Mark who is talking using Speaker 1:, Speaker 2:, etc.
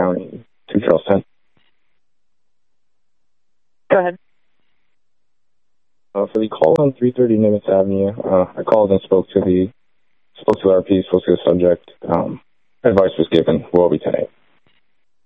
Speaker 1: County to Charleston.
Speaker 2: Go ahead.
Speaker 1: For the call on 330 Nimitz Avenue, I called and spoke to the RP, spoke to the subject. Advice was given. Where will be today?